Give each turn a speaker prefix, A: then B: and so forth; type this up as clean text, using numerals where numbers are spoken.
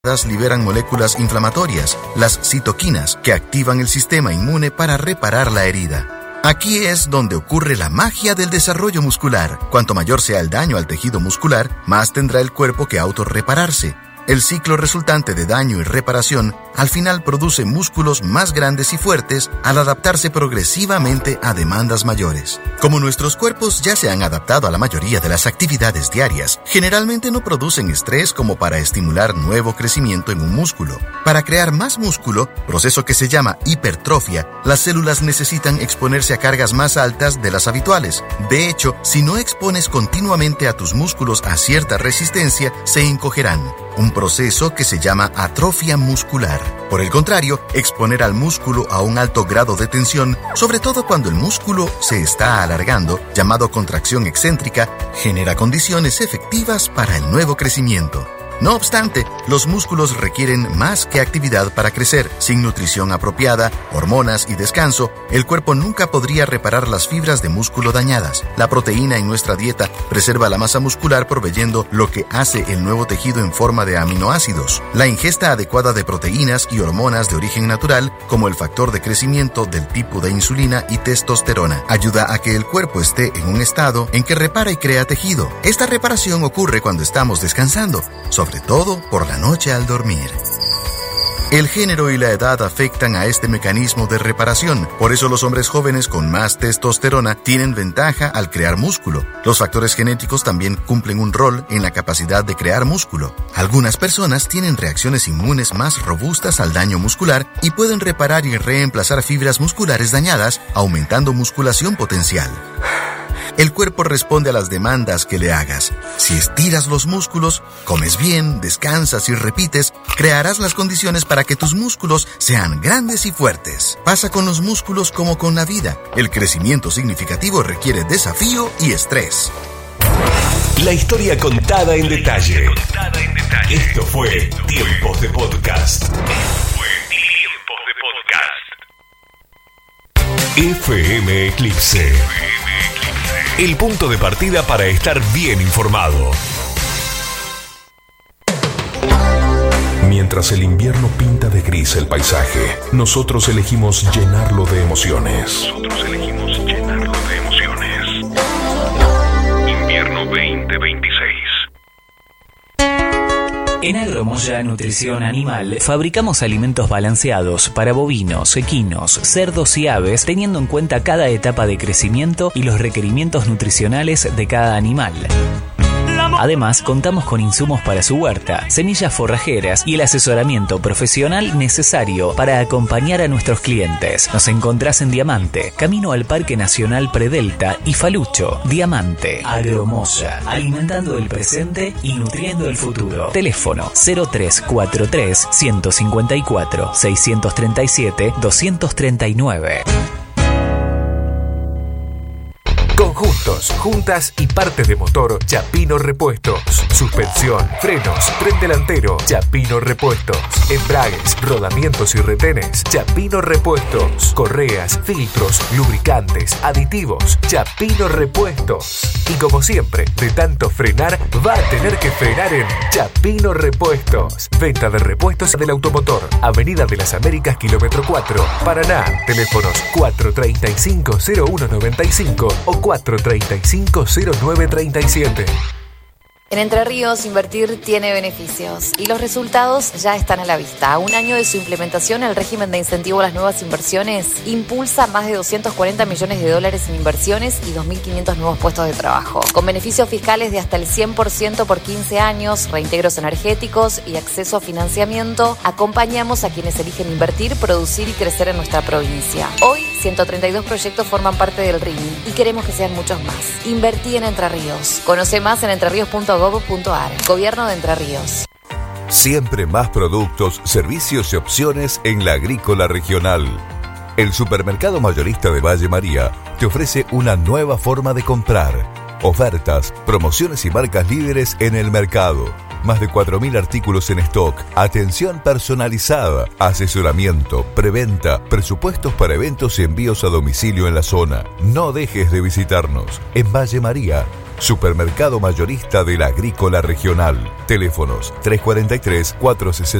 A: liberan moléculas inflamatorias, las citoquinas, que activan el sistema inmune para reparar la herida. Aquí es donde ocurre la magia del desarrollo muscular. Cuanto mayor sea el daño al tejido muscular, más tendrá el cuerpo que autorrepararse. El ciclo resultante de daño y reparación al final produce músculos más grandes y fuertes al adaptarse progresivamente a demandas mayores. Como nuestros cuerpos ya se han adaptado a la mayoría de las actividades diarias, generalmente no producen estrés como para estimular nuevo crecimiento en un músculo. Para crear más músculo, proceso que se llama hipertrofia, las células necesitan exponerse a cargas más altas de las habituales. De hecho, si no expones continuamente a tus músculos a cierta resistencia, se encogerán. Un proceso que se llama atrofia muscular. Por el contrario, exponer al músculo a un alto grado de tensión, sobre todo cuando el músculo se está alargando, llamado contracción excéntrica, genera condiciones efectivas para el nuevo crecimiento. No obstante, los músculos requieren más que actividad para crecer. Sin nutrición apropiada, hormonas y descanso, el cuerpo nunca podría reparar las fibras de músculo dañadas. La proteína en nuestra dieta preserva la masa muscular proveyendo lo que hace el nuevo tejido en forma de aminoácidos. La ingesta adecuada de proteínas y hormonas de origen natural, como el factor de crecimiento del tipo de insulina y testosterona, ayuda a que el cuerpo esté en un estado en que repara y crea tejido. Esta reparación ocurre cuando estamos descansando, sobre todo por la noche al dormir. El género y la edad afectan a este mecanismo de reparación. Por eso los hombres jóvenes con más testosterona tienen ventaja al crear músculo. Los factores genéticos también cumplen un rol en la capacidad de crear músculo. Algunas personas tienen reacciones inmunes más robustas al daño muscular y pueden reparar y reemplazar fibras musculares dañadas, aumentando musculación potencial. El cuerpo responde a las demandas que le hagas. Si estiras los músculos, comes bien, descansas y repites, crearás las condiciones para que tus músculos sean grandes y fuertes. Pasa con los músculos como con la vida. El crecimiento significativo requiere desafío y estrés.
B: La historia contada en detalle. Esto fue Tiempos de Podcast. FM Eclipse. El punto de partida para estar bien informado. Mientras el invierno pinta de gris el paisaje, nosotros elegimos llenarlo de emociones. Invierno 2026.
C: En Agromoya Nutrición Animal fabricamos alimentos balanceados para bovinos, equinos, cerdos y aves, teniendo en cuenta cada etapa de crecimiento y los requerimientos nutricionales de cada animal. Además, contamos con insumos para su huerta, semillas forrajeras y el asesoramiento profesional necesario para acompañar a nuestros clientes. Nos encontrás en Diamante, camino al Parque Nacional Predelta y Falucho. Diamante, Agromoya, alimentando el presente y nutriendo el futuro. Teléfono 0343 154 637 239.
B: Conjuntos, juntas y partes de motor, Chapino Repuestos. Suspensión, frenos, tren delantero, Chapino Repuestos. Embragues, rodamientos y retenes, Chapino Repuestos. Correas, filtros, lubricantes, aditivos, Chapino Repuestos. Y como siempre, de tanto frenar, va a tener que frenar en Chapino Repuestos. Venta de repuestos del automotor. Avenida de las Américas, kilómetro 4, Paraná. Teléfonos 435-0195 o 435-0937.
D: En Entre Ríos, invertir tiene beneficios y los resultados ya están a la vista. A un año de su implementación, el régimen de incentivo a las nuevas inversiones impulsa más de $240 millones en inversiones y 2.500 nuevos puestos de trabajo. Con beneficios fiscales de hasta el 100% por 15 años, reintegros energéticos y acceso a financiamiento, acompañamos a quienes eligen invertir, producir y crecer en nuestra provincia. Hoy, 132 proyectos forman parte del RIN y queremos que sean muchos más. Invertí en Entre Ríos. Conoce más en entreríos.gov.ar. Gobierno de Entre Ríos.
E: Siempre más productos, servicios y opciones en la Agrícola Regional. El supermercado mayorista de Valle María te ofrece una nueva forma de comprar. Ofertas, promociones y marcas líderes en el mercado. Más de 4.000 artículos en stock, atención personalizada, asesoramiento, preventa, presupuestos para eventos y envíos a domicilio en la zona. No dejes de visitarnos. En Valle María, Supermercado Mayorista de la Agrícola Regional. Teléfonos 343-460.